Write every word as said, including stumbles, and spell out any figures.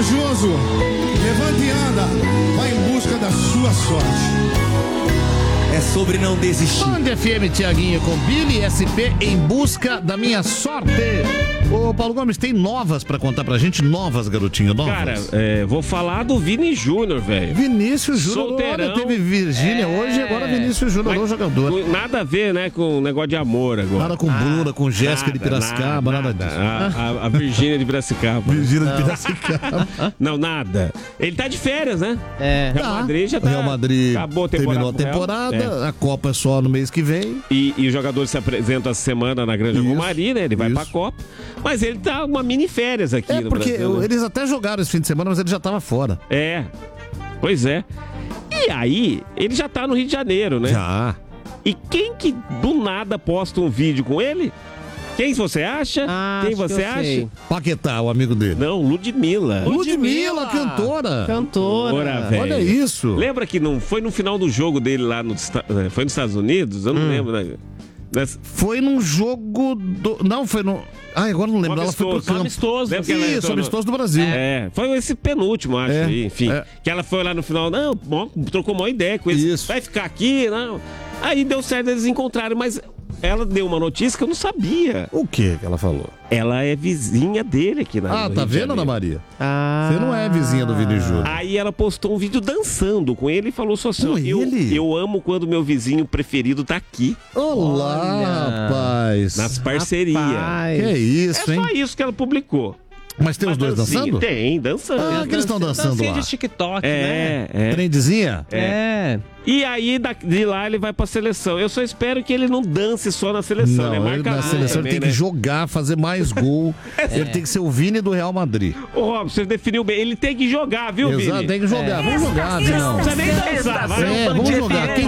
corajoso, levante e anda, vai em busca da sua sorte. É sobre não desistir. Band F M, Tiaguinho com Billy S P em busca da minha sorte. Ô, Paulo Gomes, tem novas pra contar pra gente? Novas, garotinho, novas? Cara, é, vou falar do Vini Júnior, velho. Vinícius Júnior. Solteirão. Olha, teve Virgínia É. hoje, agora Vinícius Júnior, o jogador. Com- Nada a ver, né, com o negócio de amor agora. Nada com Bruna, com Jéssica de Nada, Piracicaba, nada, nada. disso. A, a, a Virgínia de Piracicaba. Virgínia de Piracicaba. Não, nada. Ele tá de férias, né? É. Real Tá. Madrid já tá. O Real Madrid acabou a terminou a temporada com o Real. temporada, É. a Copa é só no mês que vem. E, e o jogador se apresenta essa semana na Granja Isso, Comari, né? Ele vai isso. pra Copa. Mas ele tá uma mini férias aqui É, no porque Brasil. né? eles até jogaram esse fim de semana, mas ele já tava fora. É. Pois é. E aí, ele já tá no Rio de Janeiro, né? Já. E quem que do nada posta um vídeo com ele? Quem você acha? Ah, quem acho que você eu acha? sei. Paquetá, o amigo dele. Não, Ludmilla. Ludmilla, cantora. Cantora. Ora, velho. Olha isso. Lembra que não foi no final do jogo dele lá no, foi nos Estados Unidos? Eu não Hum. lembro, né? Nessa- Foi num jogo do... Não, foi no... Ai, agora não lembro. Ela foi pro campo. amistoso. Lembra que ela Isso, entrou no- amistoso do Brasil. É, foi esse penúltimo, acho, É, aí, enfim. é. Que ela foi lá no final, não, mó- trocou uma ideia com eles. Isso. Vai ficar aqui, não. Aí deu certo, eles encontraram, mas ela deu uma notícia que eu não sabia. O que que ela falou? Ela é vizinha dele aqui na Ah, no tá Rio de vendo, Ana Janeiro. Maria? Ah. Você não é vizinha do Vini Júnior. Aí ela postou um vídeo dançando com ele e falou só assim: Com ó, eu, ele? eu amo quando meu vizinho preferido tá aqui, Olá, Olha. rapaz. nas parcerias. Rapaz. Que isso, É hein? só isso que ela publicou. Mas tem os Uma dois dancinha. dançando? Tem, dançando. Ah, que eles estão dançando Dancinha lá. de TikTok, né? É, é. Trendezinha? É. E aí, da- de lá, ele vai pra seleção. Eu só espero que ele não dance só na seleção, né? Não, ele, Marca na gol seleção ele também, tem que né? jogar, fazer mais gol. É. Ele tem que ser o Vini do Real Madrid. Ô, Rob, você definiu bem. Ele tem que jogar, viu, Exato, Vini? tem que jogar. Vamos jogar, Não Vinão. precisa nem dançar, vai. É, vamos jogar. Quem